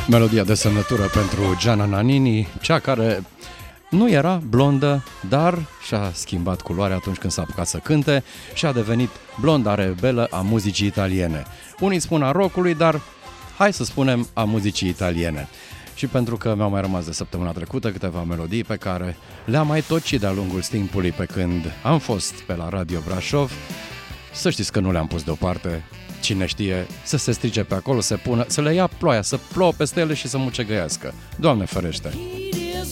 Melodia de semnătură pentru Gianna Nannini, cea care nu era blondă, dar și-a schimbat culoarea atunci când s-a apucat să cânte și a devenit blonda rebelă a muzicii italiene. Unii spun a rockului, dar hai să spunem a muzicii italiene. Și pentru că mi-au mai rămas de săptămâna trecută câteva melodii pe care le-am mai tocit de-a lungul timpului pe când am fost pe la Radio Brașov, să știți că nu le-am pus deoparte. Cine știe, să se strice pe acolo, să le ia ploaia, să plouă peste ele și să mucegăiască. Doamne ferește!